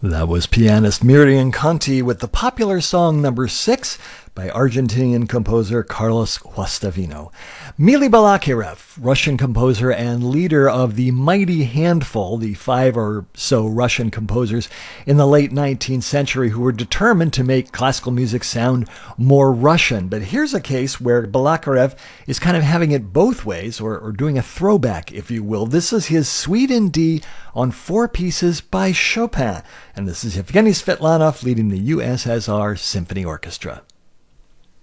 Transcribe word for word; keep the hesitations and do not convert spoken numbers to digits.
That was pianist Miriam Conti with the popular song number six by Argentinian composer Carlos Guastavino. Mili Balakirev, Russian composer and leader of the mighty handful, the five or so Russian composers in the late nineteenth century who were determined to make classical music sound more Russian. But here's a case where Balakirev is kind of having it both ways, or, or doing a throwback, if you will. This is his Suite in D on four pieces by Chopin. And this is Evgeny Svetlanov leading the U S S R Symphony Orchestra.